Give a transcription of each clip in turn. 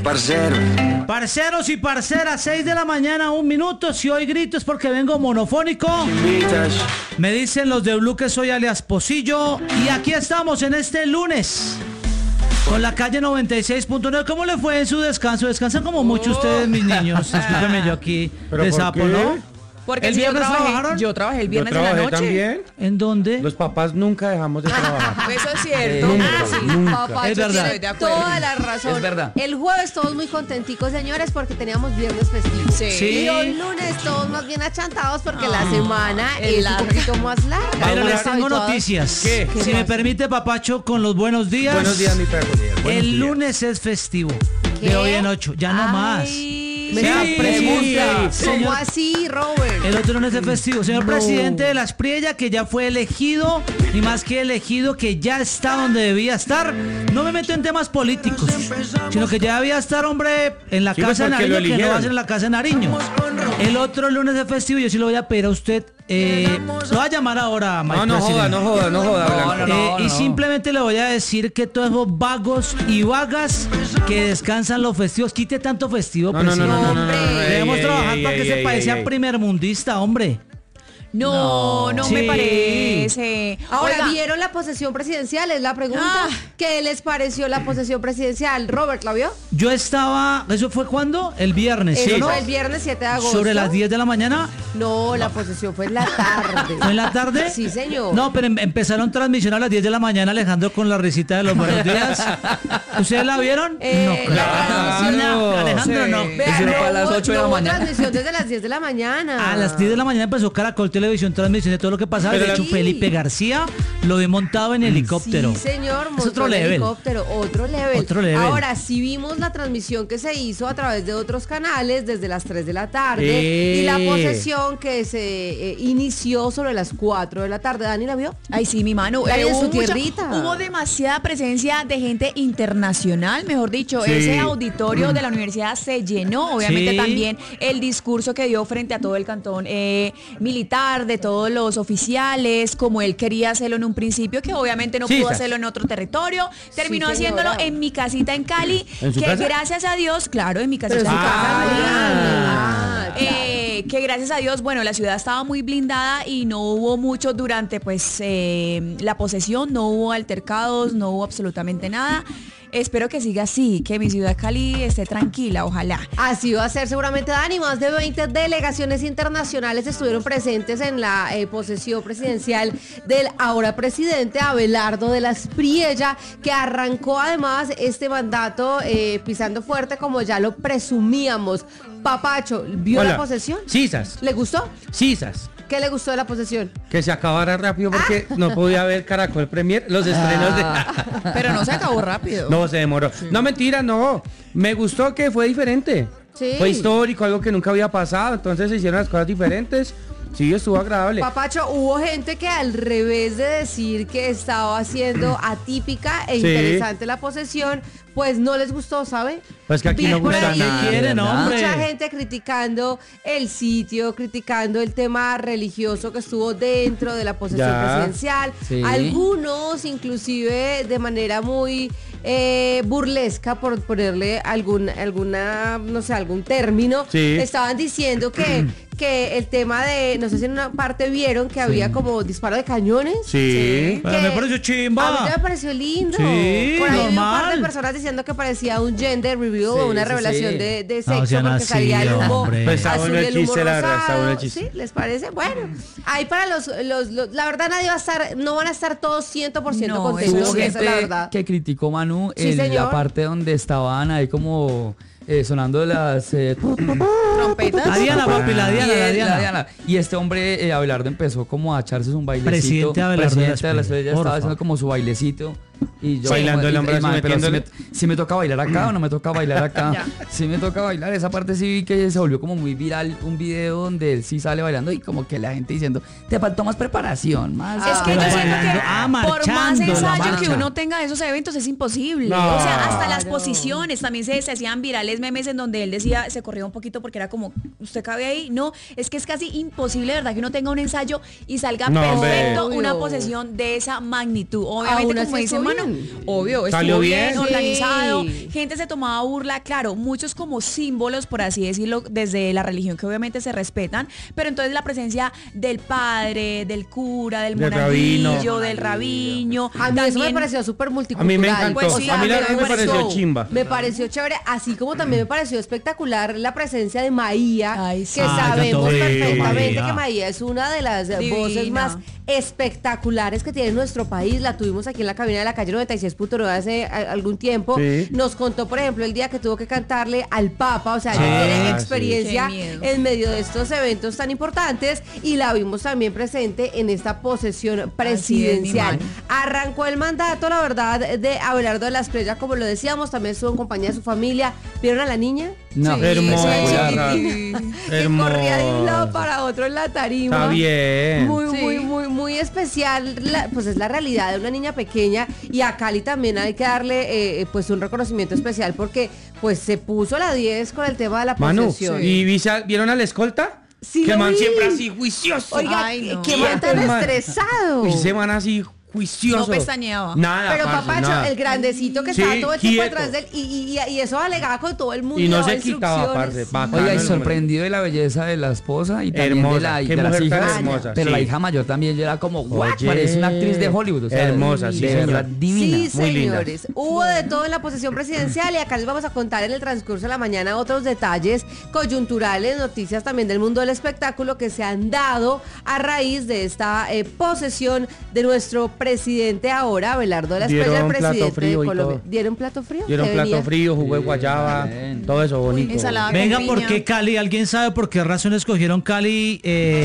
parcero. Parceros y parceras, 6 de la mañana, 1 minuto. Si hoy grito es porque vengo monofónico. Me dicen los de Blue que soy alias Pocillo. Y aquí estamos en este lunes con la calle 96.9. ¿Cómo le fue en su descanso? Descansan como mucho ustedes, mis niños. Discúlpeme yo aquí de sapo, ¿no? Porque ¿El si viernes trabajaron? Yo trabajé el viernes en la noche. También. ¿En dónde? Los papás nunca dejamos de trabajar. Eso es cierto. Nunca. Papá, Es yo verdad. tiene De acuerdo. toda la razón. Es verdad. El jueves todos muy contenticos, señores, porque teníamos viernes festivo. Sí. Y hoy lunes todos más bien achantados porque la semana es es larga. un poquito más larga. Pero les Más tengo habituados. noticias. ¿Qué? Si me permite, Papacho, con los buenos días. Buenos días, mi perro. Buenos El días. lunes es festivo. ¿Qué? De hoy en 8. Ya no más. Ay, Señor me presidente, ¿Cómo señor- así, Robert? El otro lunes es festivo. Señor No. presidente de Las Priella, que ya fue elegido, y más que elegido, que ya está donde debía estar. No me meto en temas políticos, sino que ya debía estar, hombre, en la Sí, pues, casa de porque lo Nariño, que no va a eligieron. ser en la casa de Nariño. El otro lunes es festivo, yo sí lo voy a pedir a usted. Lo voy a llamar ahora, Mike No joda, President. no joda, Blanco. Y simplemente le voy a decir que todos esos vagos y vagas que descansan los festivos, quite tanto festivo, No, presidente. Hombre. Debemos Ey, trabajar ey, para que ey, se ey, parezca ey. primermundista, hombre. No Sí. me parece. Ahora, Oiga, ¿vieron la posesión presidencial? Es la pregunta. Ah. ¿Qué les pareció la posesión presidencial? Robert, ¿la vio? Yo estaba, ¿eso fue cuándo? El viernes, ¿sí Eso o no? fue el viernes 7 de agosto. Sobre las 10 de la mañana. No, la posesión fue en la tarde. ¿Fue en la tarde? Sí, señor. No, pero empezaron transmisión a las 10 de la mañana, Alejandro, con la risita de los buenos días. ¿Ustedes la vieron? No, la transmisión- No, Alejandro, Sí. no. Vean, Hicieron para las hubo- 8 de la hubo mañana. transmisión desde las 10 de la mañana. A las 10 de la mañana empezó Caracol Televisión, transmisión de todo lo que pasaba. Pero De hecho, sí. Felipe García lo vi montado en helicóptero. Sí, señor, Es montó otro el level. helicóptero, otro level. Otro level. Ahora, sí vimos la transmisión que se hizo a través de otros canales desde las 3 de la tarde y la posesión que se inició sobre las 4 de la tarde. ¿Dani la vio? Ay, sí, mi mano. Dale en Hubo su mucha- tierrita. Hubo demasiada presencia de gente internacional, mejor dicho. Sí. Ese auditorio de la universidad se llenó. Obviamente Sí. también el discurso que dio frente a todo el cantón militar, de todos los oficiales, como él quería hacerlo en un principio, que obviamente no Sí, pudo sa- hacerlo en otro territorio. Terminó Sí, señora. haciéndolo en mi casita en Cali, ¿En su que casa? gracias a Dios, claro, en mi Pero casita su en casa es muy Cali. grande. Ah, claro. Que gracias a Dios, bueno, la ciudad estaba muy blindada y no hubo mucho durante pues la posesión, no hubo altercados, no hubo absolutamente nada. Espero que siga así, que mi ciudad Cali esté tranquila, ojalá. Así va a ser seguramente, Dani. Más de 20 delegaciones internacionales estuvieron presentes en la posesión presidencial del ahora presidente Abelardo de las Priella, que arrancó además este mandato pisando fuerte, como ya lo presumíamos. Papacho, ¿vio Hola. la posesión? Sisas. ¿Le gustó? Sisas. ¿Qué le gustó de la posesión? Que se acabara rápido porque no podía ver Caracol Premier, los estrenos de... Pero no se acabó rápido. No, se demoró. No, mentira, no. Me gustó que fue diferente. Sí. Fue histórico, algo que nunca había pasado. Entonces se hicieron las cosas diferentes. Sí, estuvo agradable. Papacho, hubo gente que al revés de decir que estaba siendo atípica e Sí. interesante la posesión, pues no les gustó, ¿sabe? Pues que aquí Vi no por gusta ahí nada. quieren, hombre? Mucha gente criticando el sitio, criticando el tema religioso que estuvo dentro de la posesión Ya. presidencial. Sí. Algunos, inclusive de manera muy burlesca, por ponerle alguna, no sé, algún término, Sí. estaban diciendo que el tema de, no sé si en una parte vieron que había como disparo de cañones. Sí. Bueno, me pareció chimba. A mí me pareció lindo. Sí, por ahí vi un par normal. de personas diciendo que parecía un gender reveal o una sí, revelación sí. de No sexo sean porque así, salía el humo hombre. Pues está azul bueno y el el humo chiste, la verdad, está bueno el rosado. chiste. ¿Sí? ¿Les parece? Bueno, ahí para los la verdad nadie va a estar, no van a estar todos 100% No, contentos, eso esa es es la verdad. que criticó Manu Sí, en señor. la parte donde estaban ahí como sonando las Trompetas. La Diana, papi, la Diana, la Diana. Y este hombre Abelardo empezó como a echarse un bailecito. Presidente Abelardo de las Presidente de las Priella, Priella estaba porfa. haciendo como su bailecito. Y yo Bailando el hombre, man, así pero metiéndole. si me toca bailar acá o no me toca bailar acá. Si me toca bailar, esa parte sí vi que se volvió como muy viral, un video donde él sí sale bailando y como que la gente diciendo, te faltó más preparación, más. Es que pero yo siento bailando, que ah, por más marchando, la ensayo que marcha. uno tenga de esos eventos es imposible. No. O sea, hasta las Claro. posiciones también se hacían virales memes en donde él decía, se corría un poquito porque era como, ¿usted cabe ahí? No, es que es casi imposible, ¿verdad? Que uno tenga un ensayo y salga No, hombre. perfecto Obvio. una posesión de esa magnitud. Obviamente, Aún como así dice estuvo mano. Obvio, Salió estuvo bien bien. organizado. Sí. Gente se tomaba burla, claro, muchos como símbolos, por así decirlo, desde la religión que obviamente se respetan, pero entonces la presencia del padre, del cura, del monaguillo, del rabiño. A mí eso me también- pareció súper multicultural. A mí me encantó. Pues sí, a mí la a verdad me pareció chimba. Me pareció chévere, así como también me pareció espectacular la presencia de Maía, Ay, que sí. sabemos cantó perfectamente Maía. que Maía es una de las Divina. voces más espectaculares que tiene nuestro país. La tuvimos aquí en la cabina de la calle 96.9 hace algún tiempo. Sí. Nos contó, por ejemplo, el día que tuvo que cantarle al Papa, o sea, Sí. ella tiene Ah, experiencia sí. Qué miedo. en medio de estos eventos tan importantes y la vimos también presente en esta posesión presidencial. mi Arrancó el mandato, la verdad, de Abelardo de la Espriella, como lo decíamos, también estuvo en compañía de su familia. ¿Vieron a la niña? No, Sí, Hermosa. sí. Que corría de un lado para otro en la tarima. Está bien. Muy, Sí. muy especial. Pues es la realidad de una niña pequeña. Y a Cali también hay que darle pues un reconocimiento especial porque pues se puso la 10 con el tema de la Manu, posesión. ¿y vieron a la escolta? Sí, Que lo man vi. siempre así juicioso. Oiga, Ay, no. qué man tan Quieto, man. estresado. Uy, se van así juicioso. No pestañeaba. Nada, Pero parce, papacho, nada. el grandecito que Sí, estaba todo el tiempo quieto. detrás de él y eso alegaba con todo el mundo. Y no daba se quitaba, instrucciones. parce, bacano. Oiga, y el hombre. sorprendido de la belleza de la esposa y también Hermosa, de, qué de las mujer tan hijas. hermosa, Pero sí. la hija mayor también ya era como, "What?", Oye. parece una actriz de Hollywood. O sea, Hermosa, sí, de señor. verdad, divina. Sí, muy linda. señores. Hubo de todo en la posesión presidencial y acá les vamos a contar en el transcurso de la mañana otros detalles coyunturales, noticias también del mundo del espectáculo que se han dado a raíz de esta posesión de nuestro presidente ahora, Abelardo de la Espriella, Dieron el plato presidente frío de y Colombia. todo. ¿Dieron plato frío? Dieron ¿Qué plato venía? frío, jugo de guayaba, Bien. todo eso bonito. Ensalada. Venga, con ¿por piña. qué Cali? ¿Alguien sabe por qué razón escogieron Cali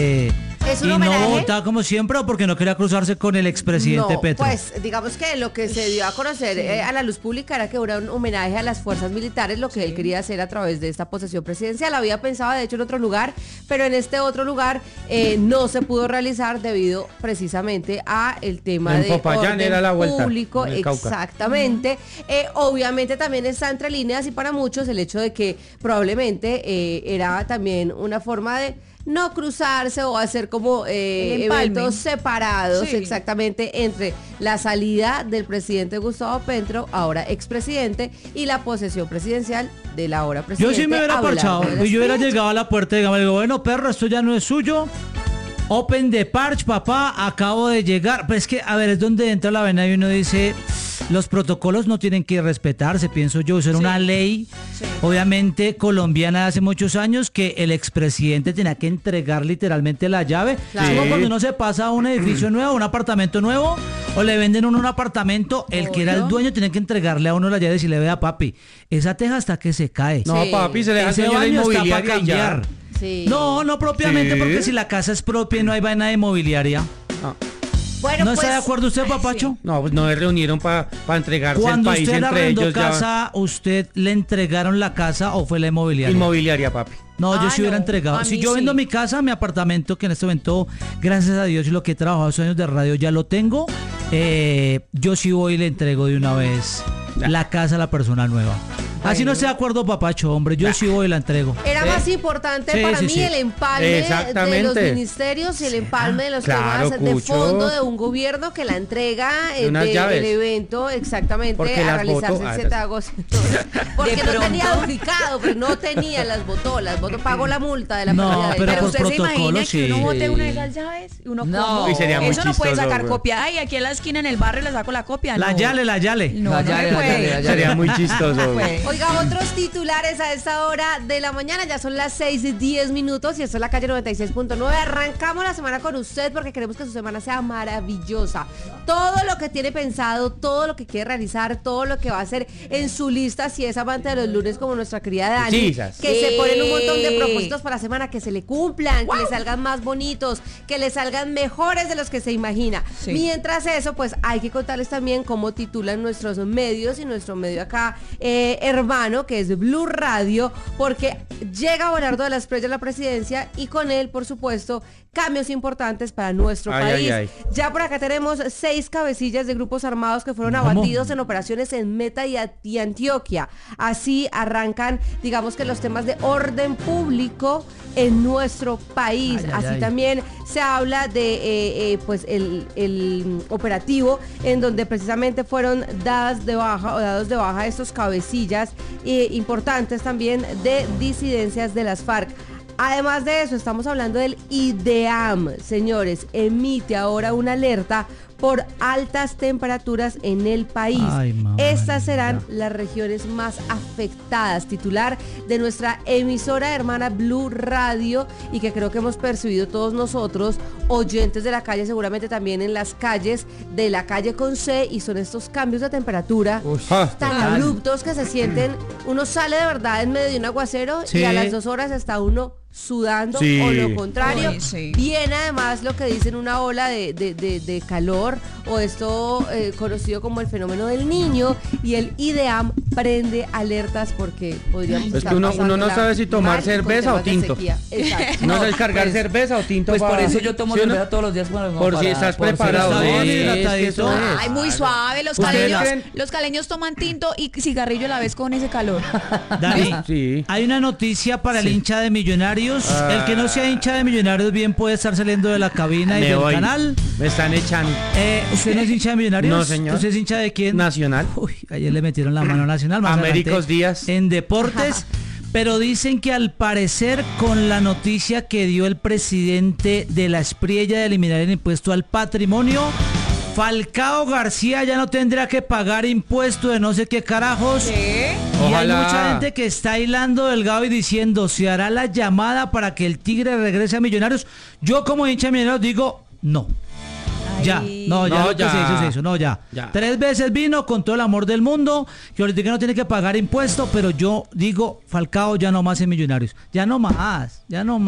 ¿Es un y no homenaje? Bogotá como siempre o porque no quería cruzarse con el expresidente No, Petro? pues digamos que lo que se dio a conocer a la luz pública era que era un homenaje a las fuerzas militares, lo que él quería hacer a través de esta posesión presidencial. Había pensado de hecho en otro lugar, pero en este otro lugar no se pudo realizar debido precisamente a el tema En de Popayán orden era la vuelta, público. en el Cauca. Exactamente. Obviamente también está entre líneas y para muchos el hecho de que probablemente era también una forma de no cruzarse o hacer como El empalme. eventos separados Sí. exactamente entre la salida del presidente Gustavo Petro, ahora expresidente, y la posesión presidencial del ahora Yo presidente. sí me hubiera Abelardo parchado. de la Yo hubiera Espriella. llegado a la puerta y digo, bueno, perro, esto ya no es suyo. Open the parch, papá, acabo de llegar. Pues es que, a ver, es donde entra la vena y uno dice, los protocolos no tienen que respetarse, pienso yo. Eso era una ley, obviamente, colombiana de hace muchos años, que el expresidente tenía que entregar literalmente la llave. Claro. Es como Sí. cuando uno se pasa a un edificio nuevo, un apartamento nuevo, o le venden uno un apartamento, el que era el Obvio. dueño tiene que entregarle a uno la llave y decirle, vea, papi, esa teja hasta que se cae. No, Sí. papi, se le da Ese la baño está para inmobiliaria y ya. cambiar. Sí. No propiamente, Sí. porque si la casa es propia y no hay vaina de inmobiliaria. Bueno, ¿No pues, está de acuerdo usted, papacho? No, pues no se reunieron para entregarse Cuando el país usted entre arrendó ellos ya. casa, ¿usted le entregaron la casa o fue la inmobiliaria? Inmobiliaria, papi. No, yo Ah, sí hubiera no, entregado. a Si mí yo vendo sí. mi casa, mi apartamento, que en este momento, gracias a Dios y lo que he trabajado esos años de radio ya lo tengo, yo sí voy y le entrego de una vez la casa a la persona nueva. Así no esté de acuerdo, papacho, hombre, yo sí voy y la entrego. era más importante Sí, para sí, mí sí. el empalme de Exactamente. los ministerios y el empalme de los Claro, temas de Cucho. fondo de un gobierno que la entrega De unas llaves. del evento exactamente Porque a las realizarse votó. el Ah, 7 de agosto. Porque De no pronto. tenía duplicado, pero no tenía, las votó, pagó la multa de la No, pérdida de pero Pero por usted se imagina protocolo, que uno sí. bote una de esas llaves y uno No. como. Uy, sería muy Eso no puede chistoso, sacar güey. copia. Ay, aquí en la esquina en el barrio le saco la copia. La no. yale, la yale. No, La no llave, se la puede. llave, la llave. Sería muy chistoso. No güey. puede. Oiga, otros titulares a esta hora de la mañana, ya son las 6:10 y esto es la calle 96.9. Arrancamos la semana con usted porque queremos que su semana sea maravillosa. Todo lo que tiene pensado, todo lo que quiere realizar, todo lo que va a hacer en su lista, si es amante de los lunes como nuestra querida Dani, Jesus. que se ponen un montón de Sí. propósitos para la semana, que se le cumplan, que le salgan más bonitos, que le salgan mejores de los que se imagina. Sí. Mientras eso, pues hay que contarles también cómo titulan nuestros medios y nuestro medio acá hermano, que es Blue Radio, porque llega Abelardo de la Espriella a la presidencia y con él, por supuesto, cambios importantes para nuestro país. Ya por acá tenemos 6 cabecillas de grupos armados que fueron abatidos en operaciones en Meta y Antioquia. Así arrancan, digamos que los temas de orden público en nuestro país. Así también se habla de pues el operativo en donde precisamente fueron dados de baja estos cabecillas importantes también de disidencias de las FARC. Además de eso, estamos hablando del IDEAM, señores, emite ahora una alerta por altas temperaturas en el país. Estas serán las regiones más afectadas. Titular de nuestra emisora hermana Blue Radio, y que creo que hemos percibido todos nosotros, oyentes de la calle, seguramente también en las calles de la calle con C, y son estos cambios de temperatura tan abruptos que se sienten. Uno sale de verdad en medio de un aguacero y a las 2 horas está uno sudando, o lo contrario. Viene además lo que dicen una ola de calor, o esto conocido como el fenómeno del niño, y el IDEAM prende alertas porque podríamos estar que uno no sabe si tomar cerveza o tinto. No sabes cargar cerveza o tinto. Pues por eso yo tomo cerveza todos los días por si estás preparado. Ay, muy suave. Los caleños toman tinto y cigarrillo a la vez con ese calor. Dani, hay una noticia para el hincha de Millonarios. El que no sea hincha de Millonarios bien puede estar saliendo de la cabina y del canal. Me están echando. ¿Usted no es hincha de Millonarios? No, señor. ¿Usted es hincha de quién? Nacional. Uy, ayer le metieron la mano a Nacional. Más Américos Díaz. En deportes. Pero dicen que al parecer, con la noticia que dio el presidente de la Espriella de eliminar el impuesto al patrimonio, Falcao García ya no tendrá que pagar impuesto de no sé qué carajos. Y hay mucha gente que está hilando delgado y diciendo, se hará la llamada para que el Tigre regrese a Millonarios. Yo como hincha de Millonarios digo, no. Ya. Se hizo. 3 veces vino con todo el amor del mundo, que ahorita no tiene que pagar impuesto, pero yo digo, Falcao ya no más en Millonarios. Ya no más.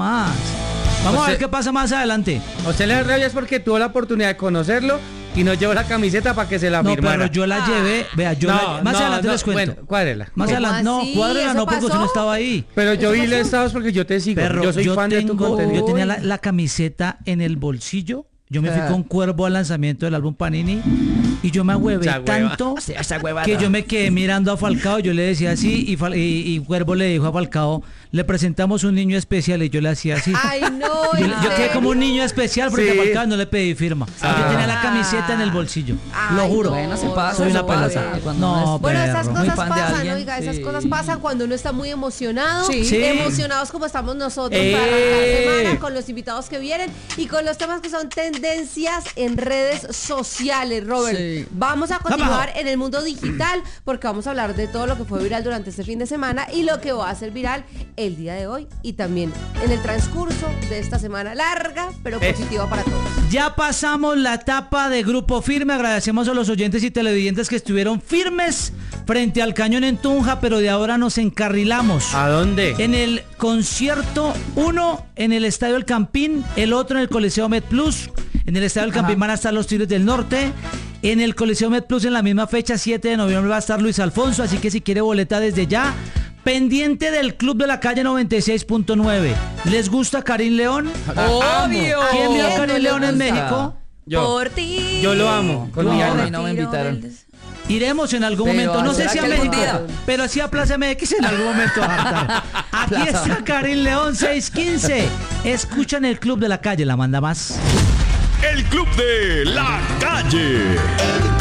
Vamos a ver qué pasa más adelante. A usted le da rabia es porque tuvo la oportunidad de conocerlo y nos llevó la camiseta para que se la firmara. No, pero yo la llevé. Vea, más adelante les cuento. Bueno, cuádrela. Más adelante. Cuádrela no, porque usted no estaba ahí. Pero yo vi los estados porque yo te sigo. Yo soy fan de tu contenido. Yo tenía la camiseta en el bolsillo. Yo me fui con Cuervo al lanzamiento del álbum Panini y yo me ahuevé tanto que yo me quedé mirando a Falcao. Yo le decía así y Cuervo le dijo a Falcao, le presentamos un niño especial, y yo le hacía así. Ay, no. Yo quedé como un niño especial porque a Falcao no le pedí firma. Yo tenía la camiseta en el bolsillo. Lo juro. Bueno, se pasa. Soy una pelota. No, bueno, esas cosas pasan, oiga, esas cosas pasan cuando uno está muy emocionado. Emocionados como estamos nosotros para arrancar semana, con los invitados que vienen y con los temas que son tendencias en redes sociales, Robert. Vamos a continuar en el mundo digital porque vamos a hablar de todo lo que fue viral durante este fin de semana y lo que va a ser viral el día de hoy y también en el transcurso de esta semana larga, pero positiva para todos. Ya pasamos la etapa de Grupo Firme. Agradecemos a los oyentes y televidentes que estuvieron firmes frente al cañón en Tunja, pero de ahora nos encarrilamos. ¿A dónde? En el concierto, uno en el Estadio El Campín, el otro en el Coliseo MedPlus. En el Estadio El Campín van a estar los Tigres del Norte. En el Coliseo MedPlus en la misma fecha, 7 de noviembre, va a estar Luis Alfonso, así que si quiere boleta desde ya, pendiente del Club de la Calle 96.9. ¿Les gusta Karim León? ¡Obvio! ¿Quién vio a Karim León en México? Por ti. Yo lo amo. Con mi alma. No me invitaron. Iremos en algún momento, no sé si a México, pero sí a Plaza MX en algún momento. Aquí está Karim León, 6:15. Escuchan el Club de la Calle, la manda más. El Club de la Calle.